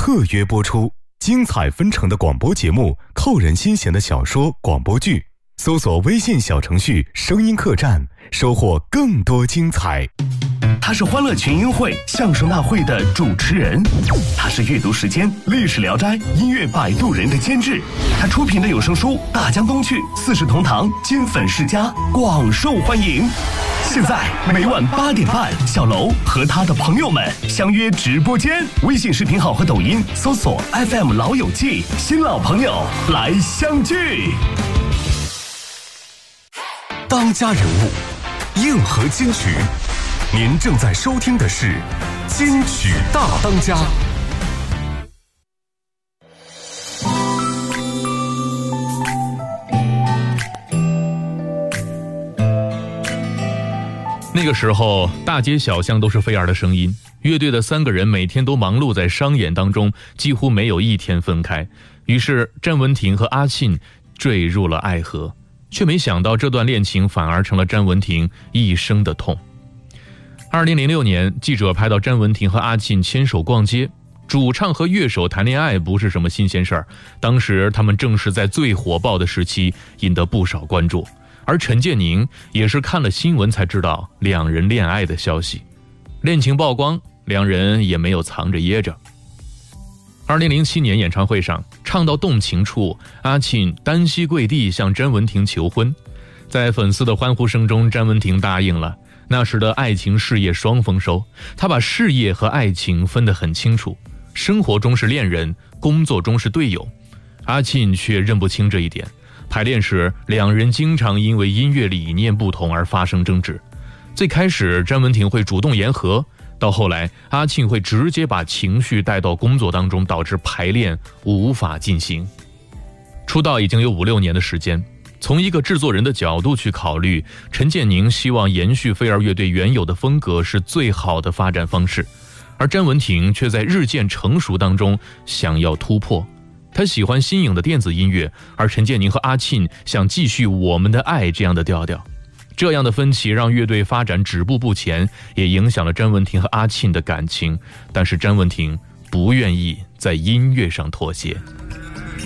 特约播出，精彩纷呈的广播节目，扣人心弦的小说、广播剧。搜索微信小程序“声音客栈”，收获更多精彩。 他是欢乐群英会、相声大会的主持人，他是阅读时间、历史聊斋、音乐摆渡人的监制，他出品的有声书《大江东去》《四世同堂》《金粉世家》广受欢迎。现在每晚8点半，小楼和他的朋友们相约直播间，微信视频号和抖音搜索 FM 老友记，新老朋友来相聚。 当家人物，硬核金曲，您正在收听的是金曲大当家。 那个时候，大街小巷都是飞儿的声音。乐队的3个人每天都忙碌在商演当中，几乎没有一天分开。于是，詹雯婷和阿沁坠入了爱河，却没想到这段恋情反而成了詹雯婷一生的痛。2006年，记者拍到詹雯婷和阿沁牵手逛街，主唱和乐手谈恋爱不是什么新鲜事儿，当时他们正是在最火爆的时期，引得不少关注。而陈建宁也是看了新闻才知道两人恋爱的消息，恋情曝光，两人也没有藏着掖着。2007年演唱会上，唱到动情处，阿沁单膝跪地向詹雯婷求婚，在粉丝的欢呼声中，詹雯婷答应了。那时的爱情事业双丰收，她把事业和爱情分得很清楚，生活中是恋人，工作中是队友。阿沁却认不清这一点，排练时两人经常因为音乐理念不同而发生争执。最开始詹雯婷会主动言和，到后来阿沁会直接把情绪带到工作当中，导致排练无法进行。出道已经有5-6年的时间，从一个制作人的角度去考虑，陈建宁希望延续飞儿乐队原有的风格是最好的发展方式，而詹雯婷却在日渐成熟当中想要突破。他喜欢新颖的电子音乐，而陈建宁和阿沁想继续我们的爱这样的调调。这样的分歧让乐队发展止步不前，也影响了詹雯婷和阿沁的感情。但是詹雯婷不愿意在音乐上妥协。